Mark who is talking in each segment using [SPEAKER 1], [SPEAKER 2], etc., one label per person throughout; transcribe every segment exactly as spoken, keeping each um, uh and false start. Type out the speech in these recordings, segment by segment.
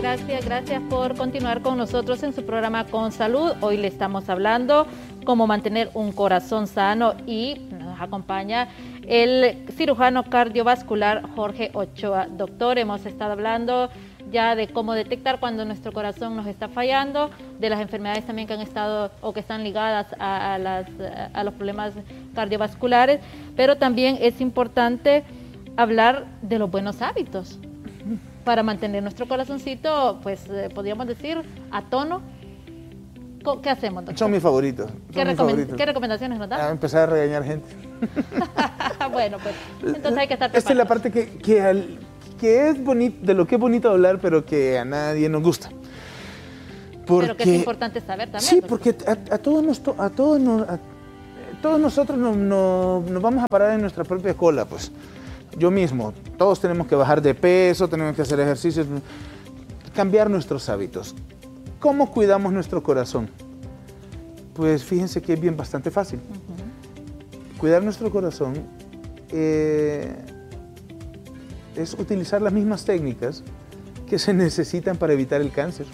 [SPEAKER 1] Gracias, gracias por continuar con nosotros en su programa Con Salud. Hoy le estamos hablando cómo mantener un corazón sano y nos acompaña el cirujano cardiovascular Jorge Ochoa. Doctor, hemos estado hablando ya de cómo detectar cuando nuestro corazón nos está fallando, de las enfermedades también que han estado o que están ligadas a, a, las, a los problemas cardiovasculares, pero también es importante hablar de los buenos hábitos para mantener nuestro corazoncito, pues eh, podríamos decir, a tono. ¿Qué hacemos, doctor?
[SPEAKER 2] Son mis favoritos. Son
[SPEAKER 1] ¿Qué,
[SPEAKER 2] mis
[SPEAKER 1] recome
[SPEAKER 2] favoritos.
[SPEAKER 1] ¿Qué recomendaciones nos da?
[SPEAKER 2] A empezar a regañar gente.
[SPEAKER 1] Bueno, pues entonces hay que estar preparados.
[SPEAKER 2] Esta es la parte que, que, al, que es bonito, de lo que es bonito hablar, pero que a nadie nos gusta. Porque,
[SPEAKER 1] pero que es importante saber también.
[SPEAKER 2] Sí, porque a, a todos, nos, a todos, nos, a, todos nosotros nos, nos, nos vamos a parar en nuestra propia cola, pues. Yo mismo, todos tenemos que bajar de peso, tenemos que hacer ejercicios, cambiar nuestros hábitos. ¿Cómo cuidamos nuestro corazón? Pues fíjense que es bien bastante fácil. Uh-huh. Cuidar nuestro corazón eh, es utilizar las mismas técnicas que se necesitan para evitar el cáncer.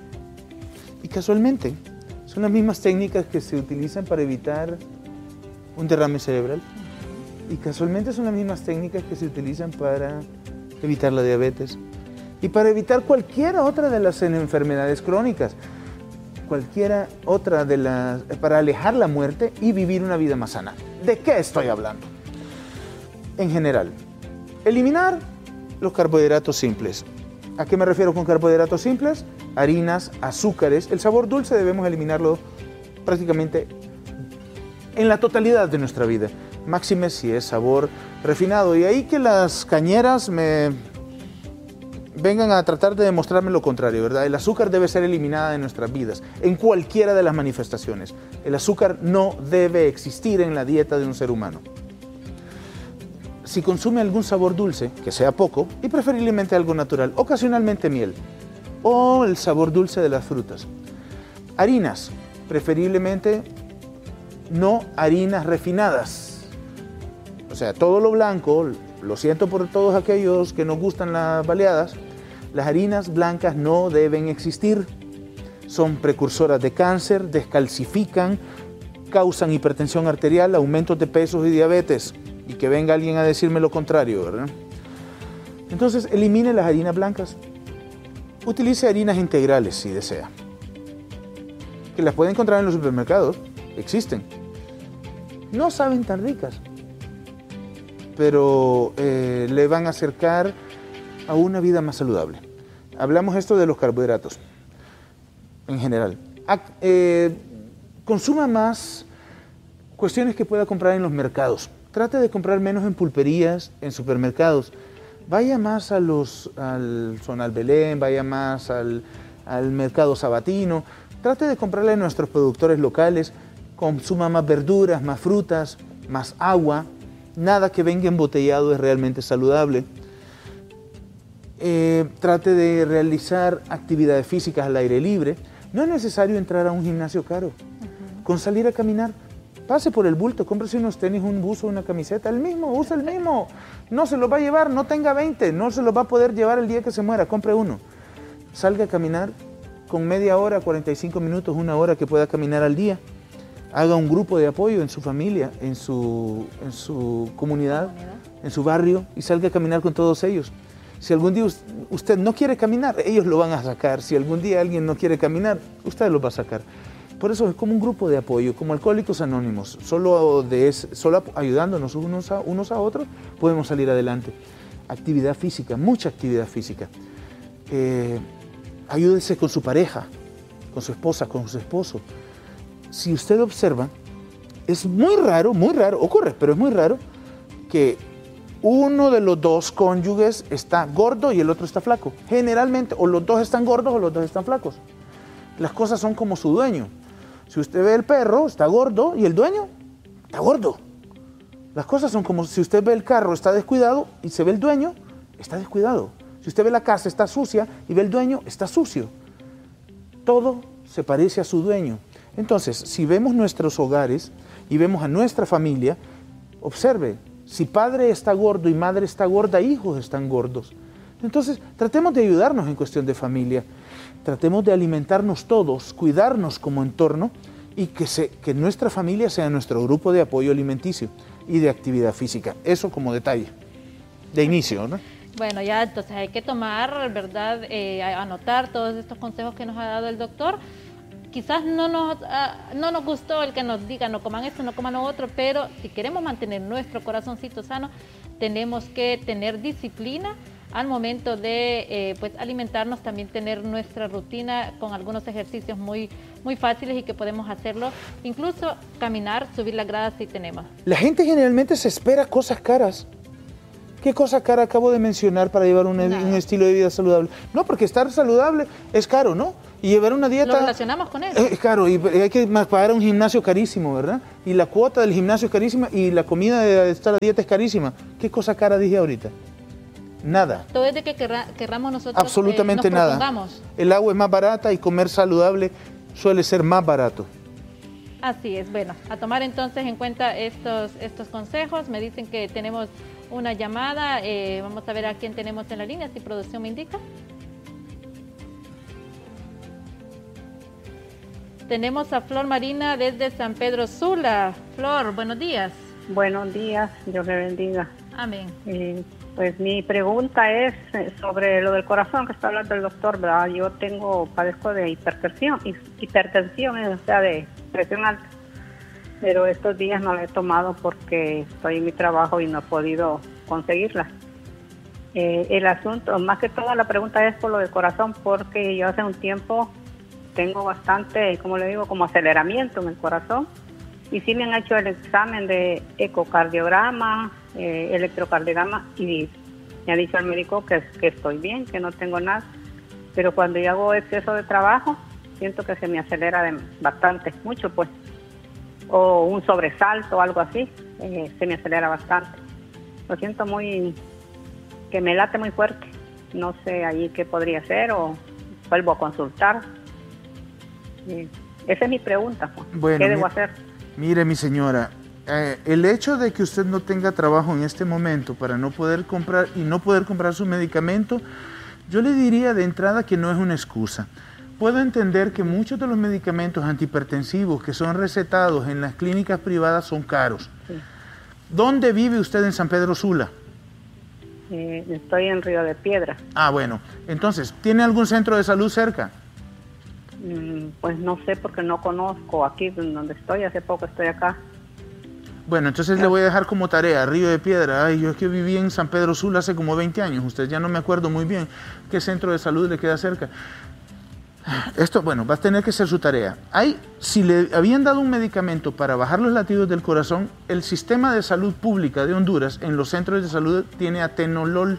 [SPEAKER 2] Y casualmente, son las mismas técnicas que se utilizan para evitar un derrame cerebral. Y casualmente son las mismas técnicas que se utilizan para evitar la diabetes y para evitar cualquiera otra de las enfermedades crónicas, cualquiera otra de las, para alejar la muerte y vivir una vida más sana. ¿De qué estoy hablando? En general, eliminar los carbohidratos simples. ¿A qué me refiero con carbohidratos simples? Harinas, azúcares. El sabor dulce debemos eliminarlo prácticamente en la totalidad de nuestra vida. Máxime si es sabor refinado. Y ahí que las cañeras me vengan a tratar de demostrarme lo contrario, ¿verdad? El azúcar debe ser eliminada de nuestras vidas, en cualquiera de las manifestaciones. El azúcar no debe existir en la dieta de un ser humano. Si consume algún sabor dulce, que sea poco, y preferiblemente algo natural, ocasionalmente miel, o el sabor dulce de las frutas. Harinas, preferiblemente no harinas refinadas. O sea, todo lo blanco, lo siento por todos aquellos que nos gustan las baleadas, las harinas blancas no deben existir. Son precursoras de cáncer, descalcifican, causan hipertensión arterial, aumentos de pesos y diabetes. Y que venga alguien a decirme lo contrario, ¿verdad? Entonces, elimine las harinas blancas. Utilice harinas integrales si desea. Que las puede encontrar en los supermercados, existen. No saben tan ricas, pero eh, le van a acercar a una vida más saludable. Hablamos esto de los carbohidratos, en general. A, eh, consuma más cuestiones que pueda comprar en los mercados. Trate de comprar menos en pulperías, en supermercados. Vaya más a los, al Zonal Belén, vaya más al, al mercado sabatino. Trate de comprarle a nuestros productores locales. Consuma más verduras, más frutas, más agua. Nada que venga embotellado es realmente saludable. Eh, trate de realizar actividades físicas al aire libre. No es necesario entrar a un gimnasio caro. Uh-huh. Con salir a caminar, pase por el bulto, cómprese unos tenis, un buzo, una camiseta, el mismo, use el mismo. No se los va a llevar, no tenga veinte, no se los va a poder llevar el día que se muera, compre uno. Salga a caminar con media hora, cuarenta y cinco minutos, una hora que pueda caminar al día. Haga un grupo de apoyo en su familia, en su, en su comunidad, en su barrio, y salga a caminar con todos ellos. Si algún día usted no quiere caminar, ellos lo van a sacar. Si algún día alguien no quiere caminar, usted lo va a sacar. Por eso es como un grupo de apoyo, como Alcohólicos Anónimos. Solo, de ese, solo ayudándonos unos a, unos a otros podemos salir adelante. Actividad física, mucha actividad física. Eh, ayúdese con su pareja, con su esposa, con su esposo. Si usted observa, es muy raro, muy raro, ocurre, pero es muy raro que uno de los dos cónyuges está gordo y el otro está flaco. Generalmente, o los dos están gordos o los dos están flacos. Las cosas son como su dueño. Si usted ve el perro, está gordo, y el dueño está gordo. Las cosas son como si usted ve el carro, está descuidado, y se ve el dueño, está descuidado. Si usted ve la casa, está sucia, y ve el dueño, está sucio. Todo se parece a su dueño. Entonces, si vemos nuestros hogares y vemos a nuestra familia, observe, si padre está gordo y madre está gorda, hijos están gordos. Entonces, tratemos de ayudarnos en cuestión de familia, tratemos de alimentarnos todos, cuidarnos como entorno y que, se, que nuestra familia sea nuestro grupo de apoyo alimenticio y de actividad física. Eso como detalle, de inicio, ¿no?
[SPEAKER 1] Bueno, ya entonces hay que tomar, ¿verdad? Eh, anotar todos estos consejos que nos ha dado el doctor. Quizás no nos, uh, no nos gustó el que nos diga no coman esto, no coman lo otro, pero si queremos mantener nuestro corazoncito sano, tenemos que tener disciplina al momento de eh, pues alimentarnos, también tener nuestra rutina con algunos ejercicios muy, muy fáciles y que podemos hacerlo, incluso caminar, subir las gradas si tenemos.
[SPEAKER 2] La gente generalmente se espera cosas caras. ¿Qué cosa cara acabo de mencionar para llevar un, un estilo de vida saludable? No, porque estar saludable es caro, ¿no? Y llevar una dieta...
[SPEAKER 1] Lo relacionamos con eso.
[SPEAKER 2] Es caro y hay que pagar un gimnasio carísimo, ¿verdad? Y la cuota del gimnasio es carísima y la comida de esta dieta es carísima. ¿Qué cosa cara dije ahorita? Nada.
[SPEAKER 1] Todo es de que querra, querramos nosotros
[SPEAKER 2] absolutamente
[SPEAKER 1] eh, nos
[SPEAKER 2] nada.
[SPEAKER 1] propongamos.
[SPEAKER 2] El agua es más barata y comer saludable suele ser más barato.
[SPEAKER 1] Así es. Bueno, a tomar entonces en cuenta estos, estos consejos. Me dicen que tenemos una llamada. Eh, vamos a ver a quién tenemos en la línea, si producción me indica. Tenemos a Flor Marina desde San Pedro Sula. Flor, buenos días.
[SPEAKER 3] Buenos días, Dios le bendiga.
[SPEAKER 1] Amén.
[SPEAKER 3] Eh, pues mi pregunta es sobre lo del corazón que está hablando el doctor, ¿verdad? Yo tengo, padezco de hipertensión, hipertensión, o sea, de presión alta, pero estos días no la he tomado porque estoy en mi trabajo y no he podido conseguirla. Eh, el asunto, más que todo la pregunta es por lo del corazón, porque yo hace un tiempo tengo bastante, como le digo, como aceleramiento en el corazón. Y sí me han hecho el examen de ecocardiograma, eh, electrocardiograma, y me ha dicho el médico que, que estoy bien, que no tengo nada. Pero cuando yo hago exceso de trabajo, siento que se me acelera de, bastante, mucho pues. O un sobresalto o algo así, eh, se me acelera bastante. Lo siento muy, que me late muy fuerte. No sé allí qué podría ser o vuelvo a consultar. Eh, esa es mi pregunta, pues.
[SPEAKER 2] Bueno,
[SPEAKER 3] ¿qué debo
[SPEAKER 2] mi,
[SPEAKER 3] hacer?
[SPEAKER 2] Mire, mi señora, eh, el hecho de que usted no tenga trabajo en este momento para no poder comprar y no poder comprar su medicamento, yo le diría de entrada que no es una excusa. Puedo entender que muchos de los medicamentos antihipertensivos que son recetados en las clínicas privadas son caros. Sí. ¿Dónde vive usted en San Pedro Sula?
[SPEAKER 3] Eh, estoy en Río de Piedra.
[SPEAKER 2] Ah, bueno. Entonces, ¿tiene algún centro de salud cerca?
[SPEAKER 3] Pues no sé porque no conozco aquí donde estoy, hace poco estoy acá.
[SPEAKER 2] Bueno, entonces le voy a dejar como tarea, Río de Piedra. Ay, yo es que viví en San Pedro Sula hace como veinte años, usted ya no me acuerdo muy bien qué centro de salud le queda cerca. Esto, bueno, va a tener que ser su tarea. Hay, si le habían dado un medicamento para bajar los latidos del corazón, el sistema de salud pública de Honduras en los centros de salud tiene atenolol.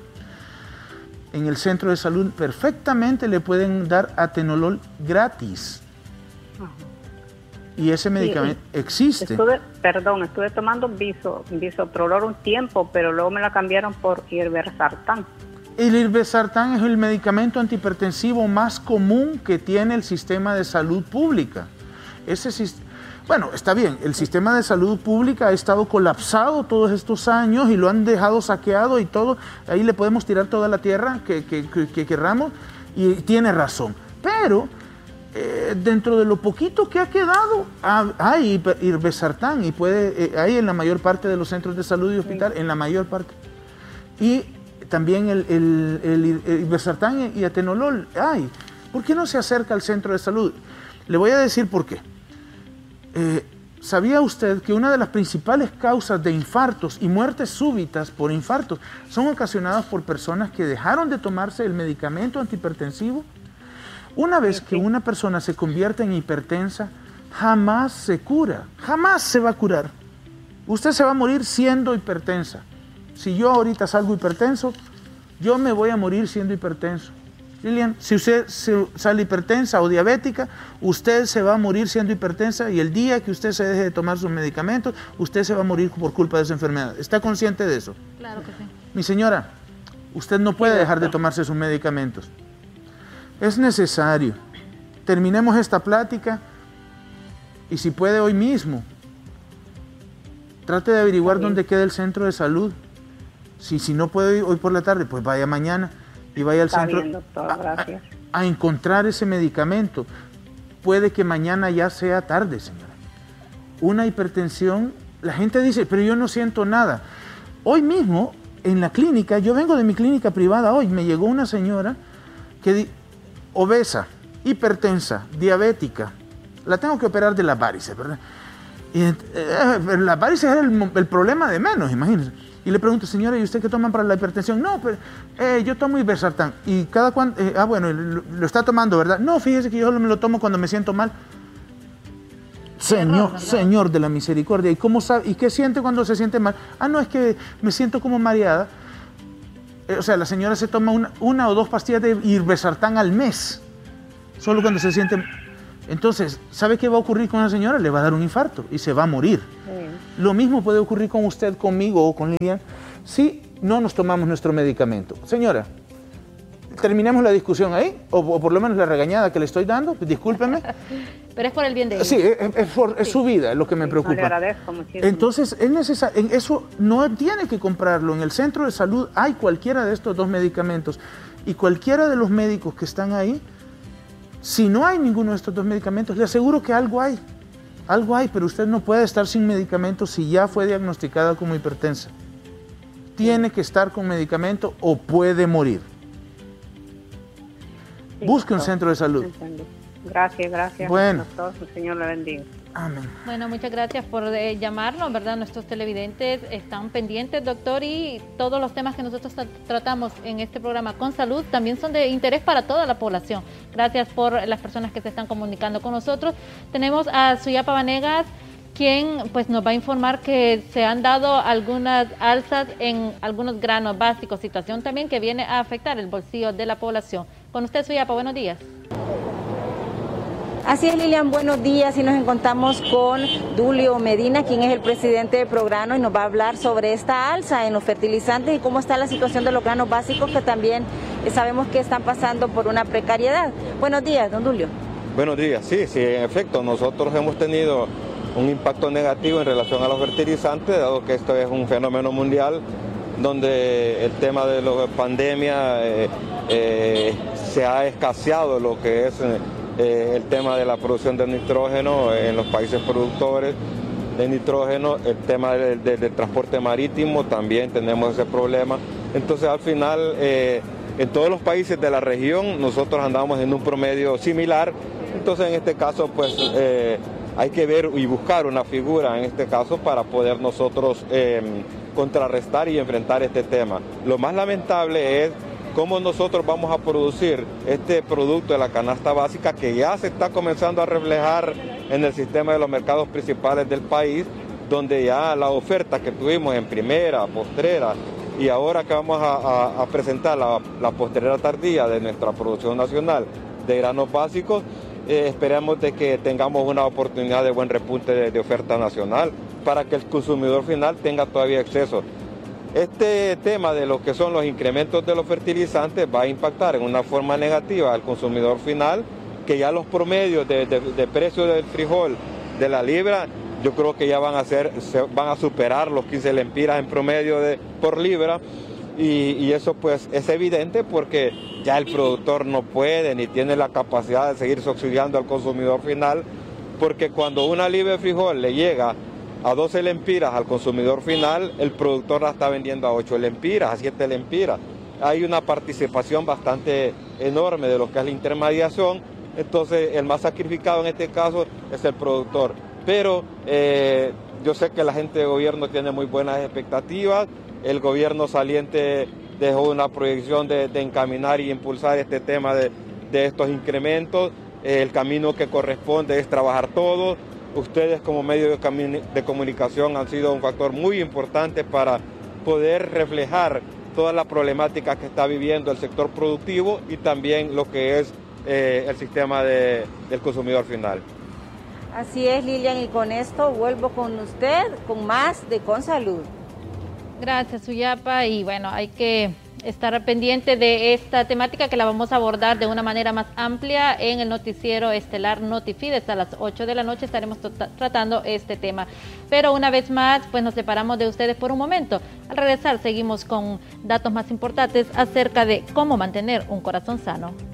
[SPEAKER 2] En el centro de salud perfectamente le pueden dar atenolol gratis. Ajá. Y ese medicamento sí, existe.
[SPEAKER 3] Estuve, perdón, estuve tomando biso, bisoprolol un tiempo, pero luego me la cambiaron por irbesartán.
[SPEAKER 2] El irbesartán es el medicamento antihipertensivo más común que tiene el sistema de salud pública. Ese, bueno, está bien, el sistema de salud pública ha estado colapsado todos estos años y lo han dejado saqueado y todo. Ahí le podemos tirar toda la tierra que, que, que, que querramos y tiene razón. Pero eh, dentro de lo poquito que ha quedado, hay irbesartán y puede, eh, hay en la mayor parte de los centros de salud y hospital, sí. En la mayor parte. Y también el, el, el, el irbesartán y atenolol hay. ¿Por qué no se acerca al centro de salud? Le voy a decir por qué. Eh, ¿Sabía usted que una de las principales causas de infartos y muertes súbitas por infartos son ocasionadas por personas que dejaron de tomarse el medicamento antihipertensivo? Una vez que una persona se convierte en hipertensa, jamás se cura, jamás se va a curar. Usted se va a morir siendo hipertensa. Si yo ahorita salgo hipertenso, yo me voy a morir siendo hipertenso. Lilian, si usted sale hipertensa o diabética, usted se va a morir siendo hipertensa y el día que usted se deje de tomar sus medicamentos, usted se va a morir por culpa de esa enfermedad. ¿Está consciente de eso?
[SPEAKER 1] Claro que sí.
[SPEAKER 2] Mi señora, usted no puede dejar de tomarse sus medicamentos. Es necesario. Terminemos esta plática y si puede hoy mismo, trate de averiguar dónde queda el centro de salud. Si, si no puede hoy por la tarde, pues vaya mañana. y vaya al
[SPEAKER 3] Está
[SPEAKER 2] centro
[SPEAKER 3] bien, doctor,
[SPEAKER 2] a,
[SPEAKER 3] gracias.
[SPEAKER 2] a, a encontrar ese medicamento. Puede que mañana ya sea tarde, señora. Una hipertensión, la gente dice, pero yo no siento nada. Hoy mismo, en la clínica, yo vengo de mi clínica privada hoy, me llegó una señora que di, obesa, hipertensa, diabética, la tengo que operar de las varices, ¿verdad? Y, eh, las varices era el, el problema de menos, imagínense. Y le pregunto, señora, ¿y usted qué toma para la hipertensión? No, pero eh, yo tomo Ibersartán. ¿Y cada cuánto? Eh, ah, bueno, lo, lo está tomando, ¿verdad? No, fíjese que yo solo me lo tomo cuando me siento mal. Señor, no, Señor de la misericordia. ¿Y cómo sabe? ¿Y qué siente cuando se siente mal? Ah, no, es que me siento como mareada. Eh, o sea, la señora se toma una, una o dos pastillas de Ibersartán al mes. Solo cuando se siente... Entonces, ¿sabe qué va a ocurrir con la señora? Le va a dar un infarto y se va a morir. Sí. Lo mismo puede ocurrir con usted, conmigo o con Lilian, si no nos tomamos nuestro medicamento. Señora, terminemos la discusión ahí, o, o por lo menos la regañada que le estoy dando, discúlpeme.
[SPEAKER 1] Pero es por el bien de ella.
[SPEAKER 2] Sí, es, es, por, es sí. su vida, es lo que me preocupa.
[SPEAKER 3] No, le agradezco muchísimo.
[SPEAKER 2] Entonces, es necesario, en eso no tiene que comprarlo. En el centro de salud hay cualquiera de estos dos medicamentos y cualquiera de los médicos que están ahí, si no hay ninguno de estos dos medicamentos, le aseguro que algo hay. Algo hay, pero usted no puede estar sin medicamentos si ya fue diagnosticada como hipertensa. Tiene que estar con medicamento o puede morir. Sí, busque un centro de salud.
[SPEAKER 3] Entiendo. Gracias, gracias.
[SPEAKER 2] Bueno.
[SPEAKER 3] Doctor, el Señor le bendiga.
[SPEAKER 2] Amén.
[SPEAKER 1] Bueno, muchas gracias por eh, llamarnos, ¿verdad? Nuestros televidentes están pendientes, doctor, y todos los temas que nosotros tra tratamos en este programa con salud también son de interés para toda la población. Gracias por las personas que se están comunicando con nosotros. Tenemos a Suyapa Vanegas, quien pues nos va a informar que se han dado algunas alzas en algunos granos básicos, situación también que viene a afectar el bolsillo de la población. Con usted, Suyapa, buenos días.
[SPEAKER 4] Así es, Lilian, buenos días, y nos encontramos con Dulio Medina, quien es el presidente de Prograno, y nos va a hablar sobre esta alza en los fertilizantes y cómo está la situación de los granos básicos, que también sabemos que están pasando por una precariedad. Buenos días, don Dulio.
[SPEAKER 5] Buenos días, sí, sí, en efecto, nosotros hemos tenido un impacto negativo en relación a los fertilizantes, dado que esto es un fenómeno mundial, donde el tema de la pandemia eh, eh, se ha escaseado lo que es... Eh, Eh, el tema de la producción de nitrógeno en los países productores de nitrógeno, el tema del, del, del transporte marítimo, también tenemos ese problema. Entonces, al final, eh, en todos los países de la región, nosotros andamos en un promedio similar. Entonces, en este caso, pues, eh, hay que ver y buscar una figura, en este caso, para poder nosotros eh, contrarrestar y enfrentar este tema. Lo más lamentable es cómo nosotros vamos a producir este producto de la canasta básica, que ya se está comenzando a reflejar en el sistema de los mercados principales del país, donde ya la oferta que tuvimos en primera, postrera, y ahora que vamos a, a, a presentar la, la postrera tardía de nuestra producción nacional de granos básicos, eh, esperamos de que tengamos una oportunidad de buen repunte de, de oferta nacional para que el consumidor final tenga todavía acceso. Este tema de lo que son los incrementos de los fertilizantes va a impactar en una forma negativa al consumidor final, que ya los promedios de, de, de precio del frijol de la libra, yo creo que ya van a ser, se, van a superar los quince lempiras en promedio de, por libra, y, y eso pues es evidente porque ya el productor no puede ni tiene la capacidad de seguir subsidiando al consumidor final, porque cuando una libra de frijol le llega a doce lempiras al consumidor final, el productor la está vendiendo a ocho lempiras, a siete lempiras. Hay una participación bastante enorme de lo que es la intermediación, entonces el más sacrificado en este caso es el productor. Pero eh, yo sé que la gente de gobierno tiene muy buenas expectativas, el gobierno saliente dejó una proyección de, de encaminar y impulsar este tema de, de estos incrementos, eh, el camino que corresponde es trabajar todos. Ustedes como medio de, de comunicación han sido un factor muy importante para poder reflejar toda la problemática que está viviendo el sector productivo y también lo que es eh, el sistema de, del consumidor final.
[SPEAKER 4] Así es, Lilian, y con esto vuelvo con usted con más de Con Salud.
[SPEAKER 1] Gracias, Suyapa, y bueno, hay que estar pendiente de esta temática que la vamos a abordar de una manera más amplia en el noticiero estelar Notifides. A las ocho de la noche estaremos tratando este tema. Pero una vez más, pues nos separamos de ustedes por un momento. Al regresar seguimos con datos más importantes acerca de cómo mantener un corazón sano.